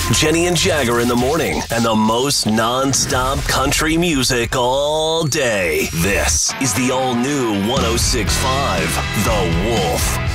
Jenny and Jagger in the morning, and the most non-stop country music all day. This is the all-new 106.5 The Wolf.